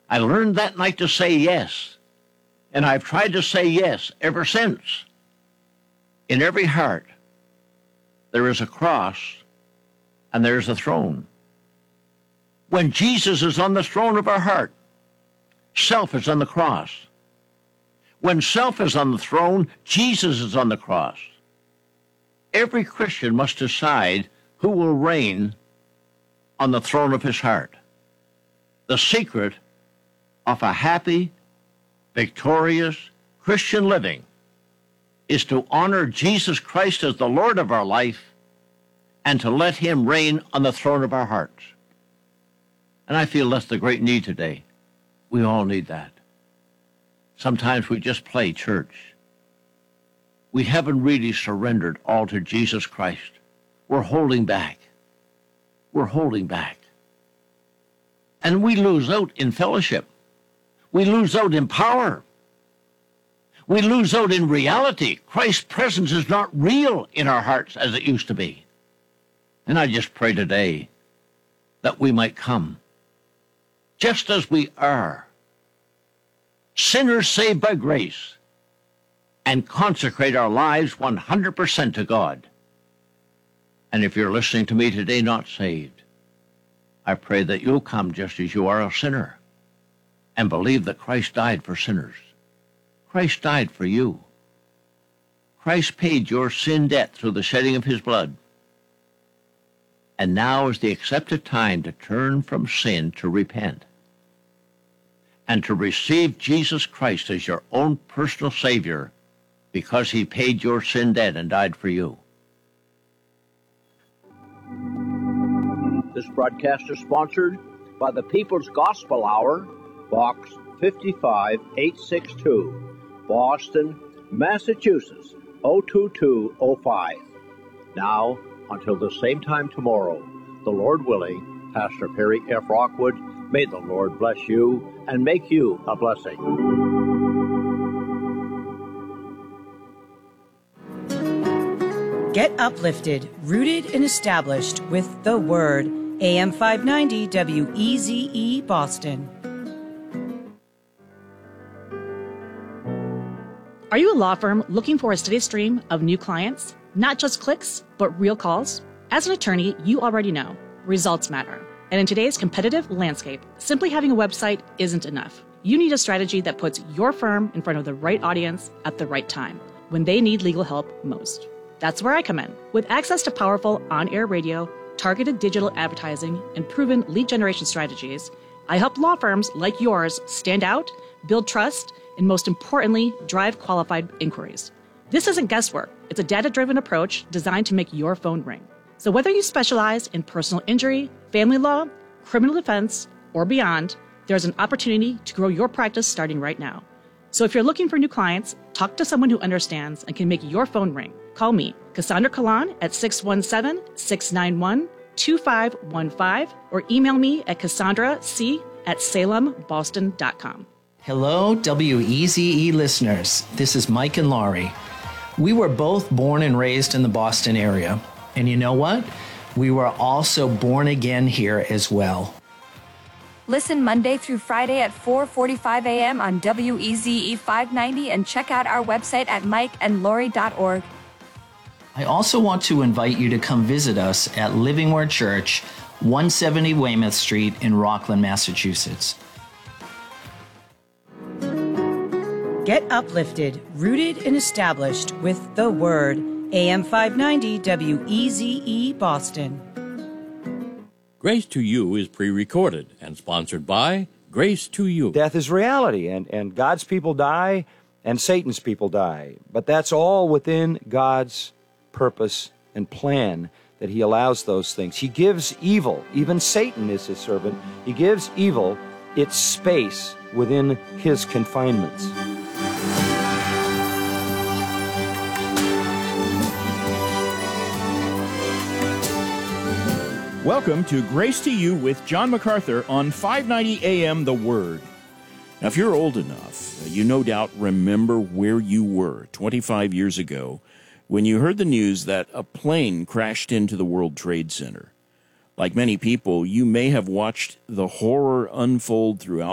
I learned that night to say yes, and I've tried to say yes ever since. In every heart, there is a cross and there is a throne. When Jesus is on the throne of our heart, self is on the cross. When self is on the throne, Jesus is on the cross. Every Christian must decide who will reign on the throne of his heart. The secret of a happy, victorious Christian living is to honor Jesus Christ as the Lord of our life and to let him reign on the throne of our hearts. And I feel that's the great need today. We all need that. Sometimes we just play church. We haven't really surrendered all to Jesus Christ. We're holding back. We're holding back. And we lose out in fellowship. We lose out in power. We lose out in reality. Christ's presence is not real in our hearts as it used to be. And I just pray today that we might come just as we are, sinners saved by grace, and consecrate our lives 100% to God. And if you're listening to me today not saved, I pray that you'll come just as you are a sinner and believe that Christ died for sinners. Christ died for you. Christ paid your sin debt through the shedding of his blood. And now is the accepted time to turn from sin to repent and to receive Jesus Christ as your own personal Savior because he paid your sin debt and died for you. This broadcast is sponsored by the People's Gospel Hour, Box 55862, Boston, Massachusetts, 02205. Now, until the same time tomorrow, the Lord willing, Pastor Perry F. Rockwood, may the Lord bless you and make you a blessing. Get uplifted, rooted and established with the Word. AM 590 WEZE Boston. Are you a law firm looking for a steady stream of new clients? Not just clicks, but real calls? As an attorney, you already know results matter. And in today's competitive landscape, simply having a website isn't enough. You need a strategy that puts your firm in front of the right audience at the right time, when they need legal help most. That's where I come in. With access to powerful on-air radio, targeted digital advertising, and proven lead generation strategies, I help law firms like yours stand out, build trust, and most importantly, drive qualified inquiries. This isn't guesswork. It's a data-driven approach designed to make your phone ring. So whether you specialize in personal injury, family law, criminal defense, or beyond, there's an opportunity to grow your practice starting right now. So if you're looking for new clients, talk to someone who understands and can make your phone ring. Call me, Cassandra Kalan, at 617-691-2515, or email me at cassandrac@salemboston.com. Hello, WEZE listeners. This is Mike and Laurie. We were both born and raised in the Boston area. And you know what? We were also born again here as well. Listen Monday through Friday at 4:45 a.m. on WEZE 590 and check out our website at mikeandlaurie.org. I also want to invite you to come visit us at Living Word Church, 170 Weymouth Street in Rockland, Massachusetts. Get uplifted, rooted and established with the Word. AM 590 WEZE Boston. Grace to You is pre-recorded and sponsored by Grace to You. Death is reality, and God's people die, and Satan's people die. But that's all within God's purpose and plan, that he allows those things. He gives evil, even Satan is his servant, he gives evil its space within his confinements. Welcome to Grace to You with John MacArthur on 590 AM The Word. Now, if you're old enough, you no doubt remember where you were 25 years ago when you heard the news that a plane crashed into the World Trade Center. Like many people, you may have watched the horror unfold throughout